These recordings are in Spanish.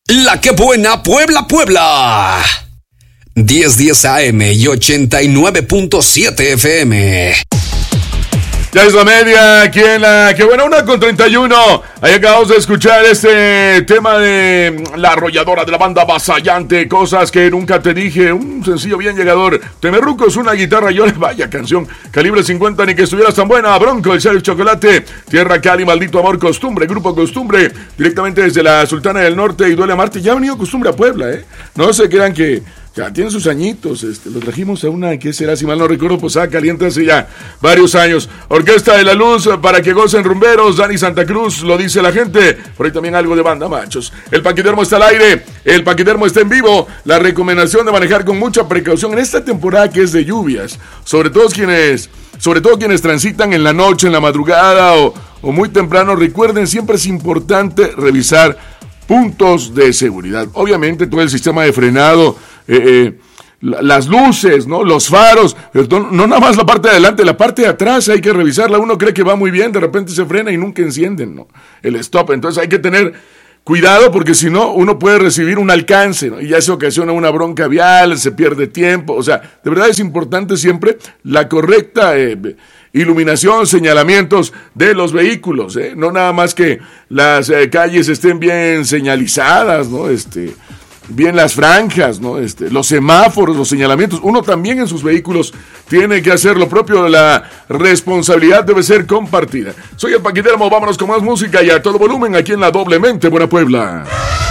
La que buena Puebla, Puebla. 1010 AM y 89.7 FM. Ya es la media, aquí en la que buena, 1:31. Ahí acabamos de escuchar este tema de La Arrolladora, de la banda Avasallante, Cosas que nunca te dije, un sencillo bien llegador. Temerrucos, una guitarra, yo, vaya canción. Calibre 50, ni que estuvieras tan buena. Bronco, el Sheriff Chocolate, Tierra Cali, Maldito Amor, Costumbre, Grupo Costumbre, directamente desde la Sultana del Norte y Duele Amarte. Ya ha venido Costumbre a Puebla, no se crean que ya tienen sus añitos, lo trajimos a una, ¿qué será? Si mal no recuerdo, Posada Caliente hace ya varios años. Orquesta de la Luz, para que gocen rumberos, Dani Santa Cruz, lo dice la gente. Por ahí también algo de banda, machos. El Paquidermo está al aire, el Paquidermo está en vivo. La recomendación de manejar con mucha precaución en esta temporada que es de lluvias. Sobre todo quienes transitan en la noche, en la madrugada o muy temprano. Recuerden, siempre es importante revisar puntos de seguridad. Obviamente todo el sistema de frenado, las luces, ¿no? Los faros, no nada más la parte de adelante, la parte de atrás hay que revisarla. Uno cree que va muy bien, de repente se frena y nunca encienden, ¿no? El stop. Entonces hay que tener cuidado porque si no, uno puede recibir un alcance, ¿no? Y ya se ocasiona una bronca vial, se pierde tiempo. O sea, de verdad es importante siempre la correcta iluminación, señalamientos de los vehículos, no nada más que las calles estén bien señalizadas, ¿no? Bien las franjas, ¿no? Los semáforos, los señalamientos. Uno también en sus vehículos tiene que hacer lo propio. La responsabilidad debe ser compartida. Soy el Paquidermo, vámonos con más música y a todo volumen aquí en la Doblemente Buena Puebla.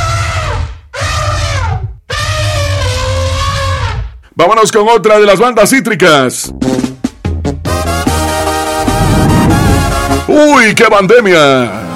Vámonos con otra de las bandas cítricas. ¡Uy, qué pandemia!